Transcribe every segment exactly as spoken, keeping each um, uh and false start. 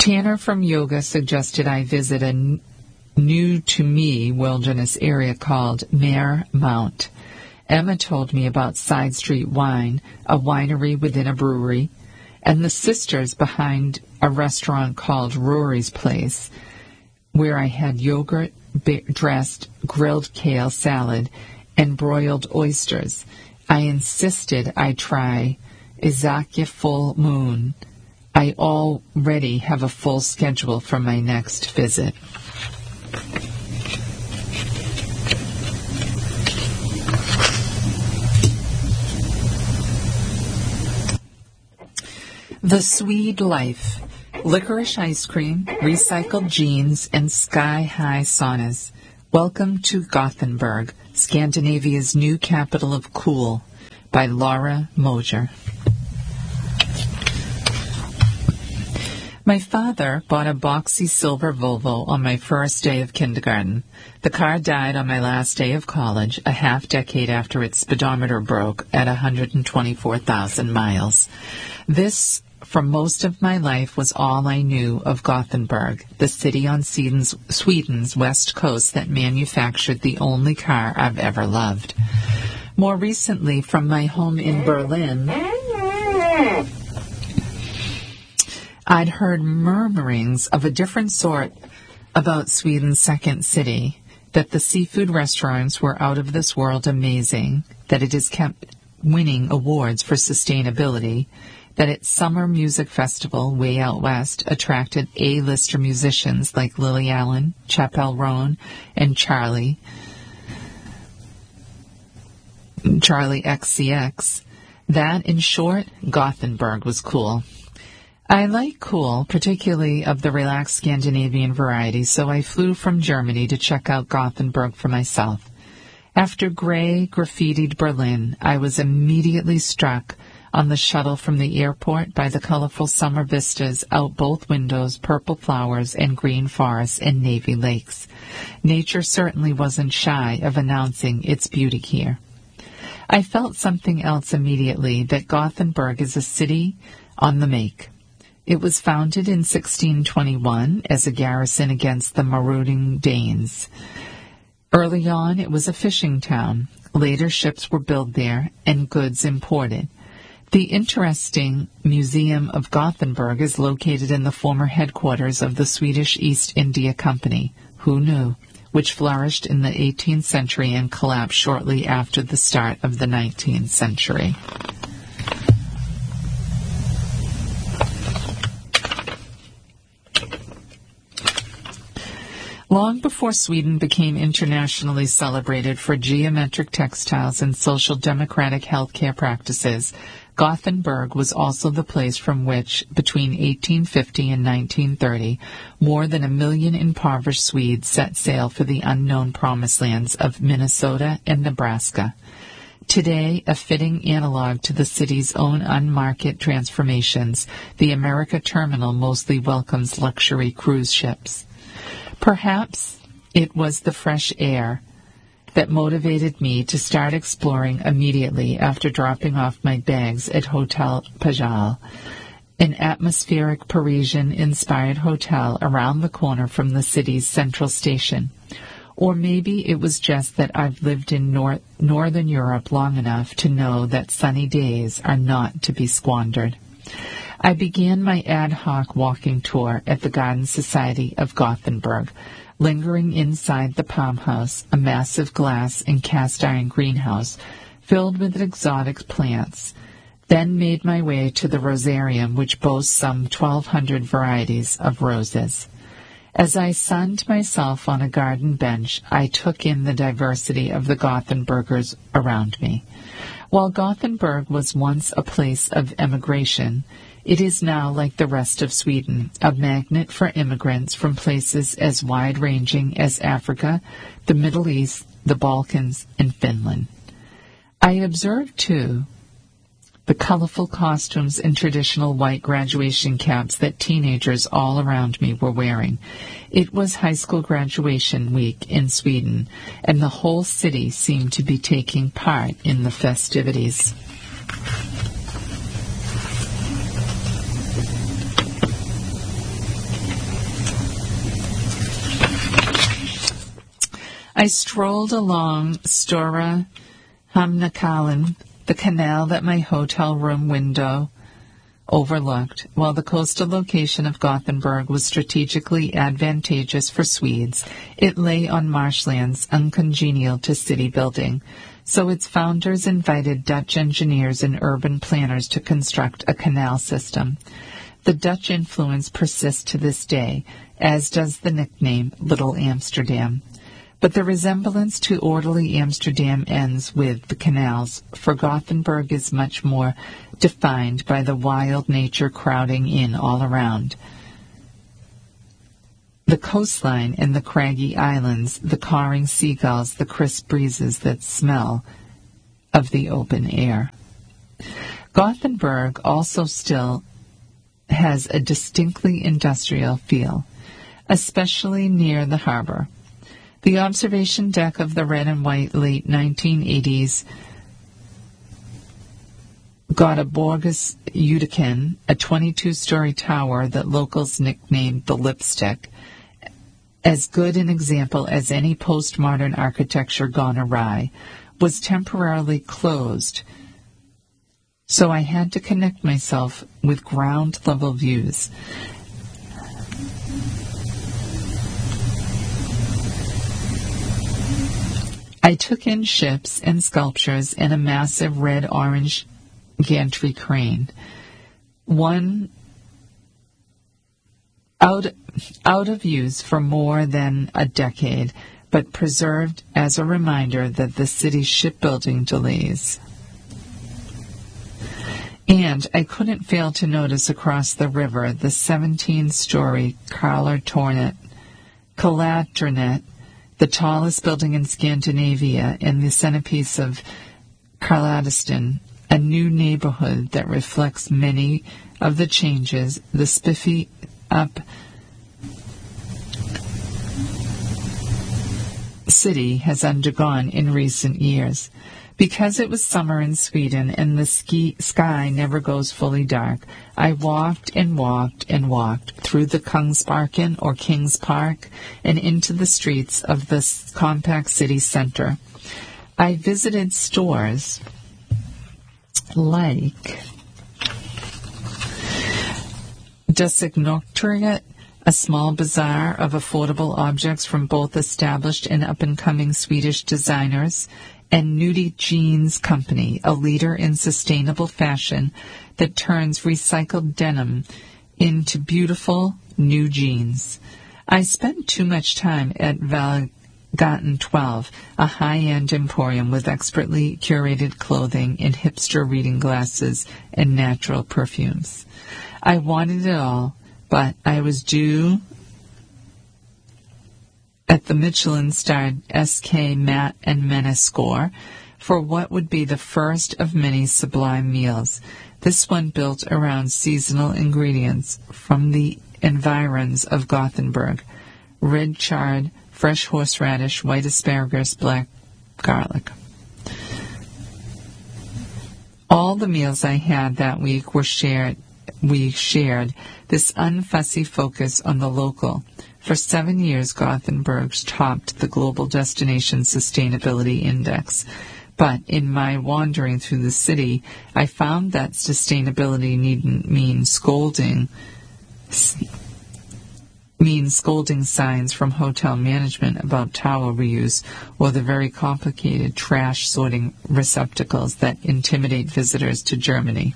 Tanner from Yoga suggested I visit a n- new-to-me wilderness area called Mare Mount. Emma told me about Side Street Wine, a winery within a brewery, and the sisters behind a restaurant called Rory's Place, where I had yogurt-dressed grilled kale salad and broiled oysters. I insisted I try Izakya Full Moon. I already have a full schedule for my next visit. The Swede Life. Licorice ice cream, recycled jeans, and sky-high saunas. Welcome to Gothenburg, Scandinavia's new capital of cool, by Laura Moser. My father bought a boxy silver Volvo on my first day of kindergarten. The car died on my last day of college, a half-decade after its speedometer broke at one hundred twenty-four thousand miles. This, for most of my life, was all I knew of Gothenburg, the city on Sweden's, Sweden's west coast that manufactured the only car I've ever loved. More recently, from my home in Berlin, I'd heard murmurings of a different sort about Sweden's second city, that the seafood restaurants were out of this world amazing, that it has kept winning awards for sustainability, that its summer music festival, Way Out West, attracted A-lister musicians like Lily Allen, Chappell Roan, and Charlie, Charlie X C X. That, in short, Gothenburg was cool. I like cool, particularly of the relaxed Scandinavian variety, so I flew from Germany to check out Gothenburg for myself. After gray, graffitied Berlin, I was immediately struck on the shuttle from the airport by the colorful summer vistas out both windows, purple flowers and green forests and navy lakes. Nature certainly wasn't shy of announcing its beauty here. I felt something else immediately, that Gothenburg is a city on the make. It was founded in sixteen twenty-one as a garrison against the marauding Danes. Early on, it was a fishing town. Later, ships were built there and goods imported. The interesting Museum of Gothenburg is located in the former headquarters of the Swedish East India Company, who knew, which flourished in the eighteenth century and collapsed shortly after the start of the nineteenth century. Long before Sweden became internationally celebrated for geometric textiles and social democratic healthcare practices, Gothenburg was also the place from which, between eighteen fifty and nineteen thirty, more than a million impoverished Swedes set sail for the unknown promised lands of Minnesota and Nebraska. Today, a fitting analog to the city's own unmarket transformations, the America Terminal mostly welcomes luxury cruise ships. Perhaps it was the fresh air that motivated me to start exploring immediately after dropping off my bags at Hotel Pajal, an atmospheric Parisian-inspired hotel around the corner from the city's central station. Or maybe it was just that I've lived in nor- Northern Europe long enough to know that sunny days are not to be squandered. I began my ad hoc walking tour at the Garden Society of Gothenburg, lingering inside the Palm House, a massive glass and cast-iron greenhouse filled with exotic plants, then made my way to the Rosarium, which boasts some twelve hundred varieties of roses. As I sunned myself on a garden bench, I took in the diversity of the Gothenburgers around me. While Gothenburg was once a place of emigration, it is now, like the rest of Sweden, a magnet for immigrants from places as wide-ranging as Africa, the Middle East, the Balkans, and Finland. I observed, too, the colorful costumes and traditional white graduation caps that teenagers all around me were wearing. It was high school graduation week in Sweden, and the whole city seemed to be taking part in the festivities. I strolled along Stora Hamnakalan, the canal that my hotel room window overlooked. While the coastal location of Gothenburg was strategically advantageous for Swedes, it lay on marshlands uncongenial to city building, so its founders invited Dutch engineers and urban planners to construct a canal system. The Dutch influence persists to this day, as does the nickname Little Amsterdam. But the resemblance to orderly Amsterdam ends with the canals, for Gothenburg is much more defined by the wild nature crowding in all around. The coastline and the craggy islands, the cawing seagulls, the crisp breezes that smell of the open air. Gothenburg also still has a distinctly industrial feel, especially near the harbor. The observation deck of the red and white late nineteen eighties Göteborgs Uddeken, a twenty-two-story tower that locals nicknamed the Lipstick, as good an example as any postmodern architecture gone awry, was temporarily closed, so I had to connect myself with ground-level views. I took in ships and sculptures and a massive red-orange gantry crane. One out, out of use for more than a decade, but preserved as a reminder that the city's shipbuilding delays. And I couldn't fail to notice across the river the seventeen-story Karlatornet, Kalatornet, the tallest building in Scandinavia and the centerpiece of Karladistan, a new neighborhood that reflects many of the changes the spiffy up city has undergone in recent years. Because it was summer in Sweden and the ski, sky never goes fully dark, I walked and walked and walked through the Kungsparken or Kings Park and into the streets of this compact city center. I visited stores like Designotoriet, a small bazaar of affordable objects from both established and up-and-coming Swedish designers, and Nudie Jeans Company, a leader in sustainable fashion that turns recycled denim into beautiful new jeans. I spent too much time at Valgaten twelve, a high-end emporium with expertly curated clothing and hipster reading glasses and natural perfumes. I wanted it all, but I was due at the Michelin-starred S K Matt and Mena score for what would be the first of many sublime meals, this one built around seasonal ingredients from the environs of Gothenburg: red chard, fresh horseradish, white asparagus, black garlic. All the meals I had that week were shared. We shared this unfussy focus on the local. For seven years, Gothenburg topped the Global Destination Sustainability Index. But in my wandering through the city, I found that sustainability needn't mean scolding, mean scolding signs from hotel management about towel reuse or the very complicated trash sorting receptacles that intimidate visitors to Germany.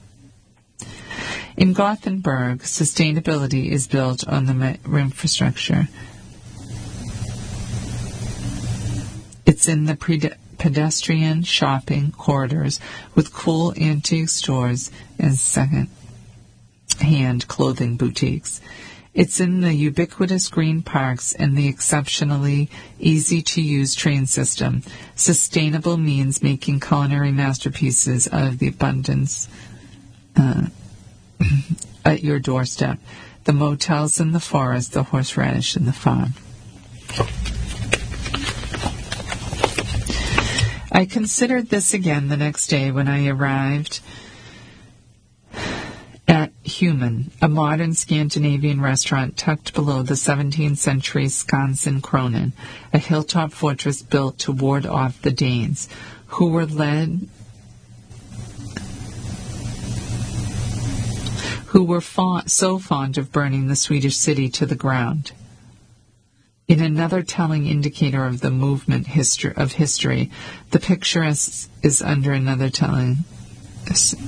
In Gothenburg, sustainability is built on the infrastructure. It's in the pre- pedestrian shopping corridors with cool antique stores and second-hand clothing boutiques. It's in the ubiquitous green parks and the exceptionally easy-to-use train system. Sustainable means making culinary masterpieces out of the abundance uh, at your doorstep. The motels in the forest, the horseradish in the farm. I considered this again the next day when I arrived at Human, a modern Scandinavian restaurant tucked below the seventeenth century Skansen Kronen, a hilltop fortress built to ward off the Danes, who were led who were fa- so fond of burning the Swedish city to the ground. In another telling indicator of the movement history, of history, the picture is, is under another telling